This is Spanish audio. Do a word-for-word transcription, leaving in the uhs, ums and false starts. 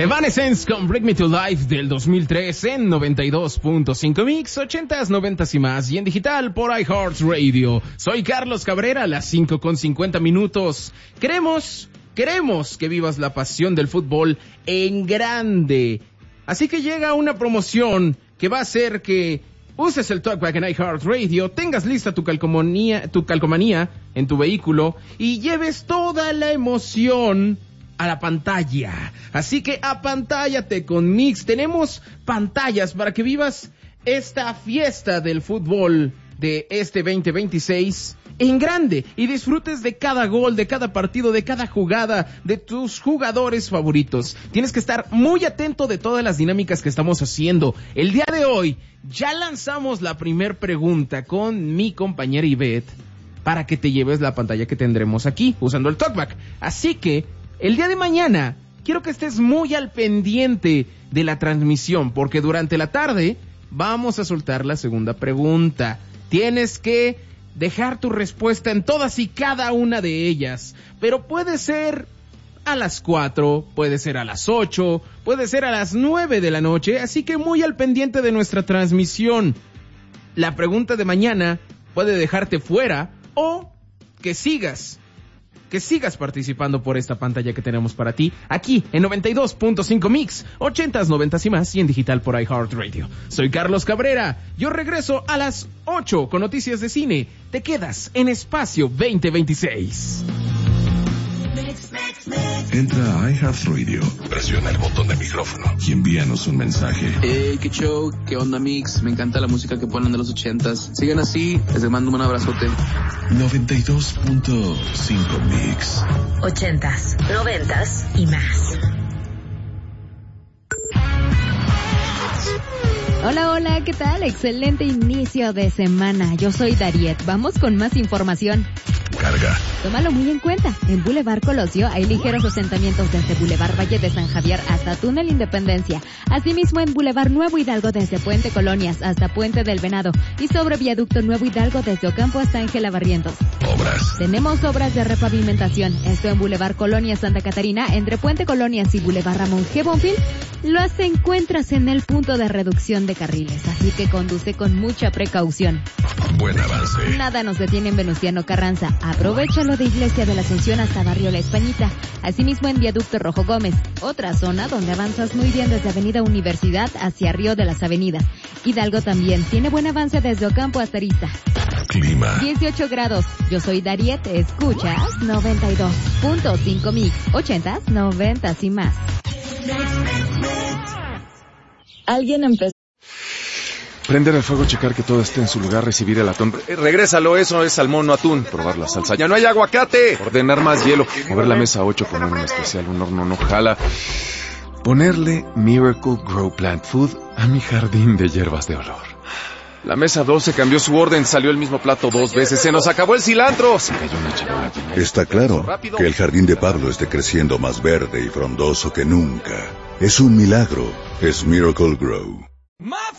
Evanescence con Bring Me to Life del dos mil tres en noventa y dos punto cinco Mix, ochentas, noventas y más, y en digital por iHeartRadio. Soy Carlos Cabrera, a las cinco con cincuenta minutos. Queremos, queremos que vivas la pasión del fútbol en grande. Así que llega una promoción que va a hacer que uses el TalkBack en iHeartRadio, tengas lista tu calcomanía, tu calcomanía en tu vehículo y lleves toda la emoción a la pantalla. Así que apantállate con Mix. Tenemos pantallas para que vivas esta fiesta del fútbol de este veinte veintiséis en grande y disfrutes de cada gol, de cada partido, de cada jugada, de tus jugadores favoritos. Tienes que estar muy atento de todas las dinámicas que estamos haciendo. El día de hoy ya lanzamos la primer pregunta con mi compañera Ivette para que te lleves la pantalla que tendremos aquí usando el TalkBack. Así que el día de mañana quiero que estés muy al pendiente de la transmisión, porque durante la tarde vamos a soltar la segunda pregunta. Tienes que dejar tu respuesta en todas y cada una de ellas, pero puede ser a las cuatro, puede ser a las ocho, puede ser a las nueve de la noche, así que muy al pendiente de nuestra transmisión. La pregunta de mañana puede dejarte fuera o que sigas que sigas participando por esta pantalla que tenemos para ti, aquí en noventa y dos punto cinco Mix, ochentas, noventas y más, y en digital por iHeartRadio. Soy Carlos Cabrera, yo regreso a las ocho con noticias de cine. Te quedas en Espacio veinte veintiséis. Entra a iHeartRadio, presiona el botón de micrófono y envíanos un mensaje. Hey, qué show, qué onda Mix, me encanta la música que ponen de los ochentas. Sigan así, les mando un abrazote. noventa y dos punto cinco Mix. Ochentas, noventas y más. Hola, hola, ¿qué tal? Excelente inicio de semana. Yo soy Dariet. Vamos con más información. Carga. Tómalo muy en cuenta. En Boulevard Colosio hay ligeros asentamientos desde Boulevard Valle de San Javier hasta Túnel Independencia. Asimismo en Boulevard Nuevo Hidalgo desde Puente Colonias hasta Puente del Venado. Y sobre Viaducto Nuevo Hidalgo desde Ocampo hasta Ángela Barrientos. Obras. Tenemos obras de repavimentación. Esto en Boulevard Colonia Santa Catarina, entre Puente Colonias y Boulevard Ramón G. Bonfil. Los encuentras en el punto de reducción de carriles, así que conduce con mucha precaución. Buen avance. Nada nos detiene en Venustiano Carranza. Aprovechalo de Iglesia de la Asunción hasta Barrio La Españita. Asimismo en Viaducto Rojo Gómez, otra zona donde avanzas muy bien desde Avenida Universidad hacia Río de las Avenidas. Hidalgo también tiene buen avance desde Ocampo hasta Arista. Clima. dieciocho grados. Yo soy Dariet, escuchas noventa y dos punto cinco Mix, ochentas, noventas y más. Alguien empezó. Prender el fuego, checar que todo esté en su lugar, recibir el atún. Eh, regrésalo, eso es salmón, no atún. Probar la salsa. ¡Ya no hay aguacate! Ordenar más hielo. Mover la mesa ocho, poner un especial, un horno no jala. Ponerle Miracle Grow Plant Food a mi jardín de hierbas de olor. La mesa doce cambió su orden, salió el mismo plato dos veces. ¡Se nos acabó el cilantro! Se cayó una charola. Está claro que el jardín de Pablo esté creciendo más verde y frondoso que nunca. Es un milagro. Es Miracle Grow.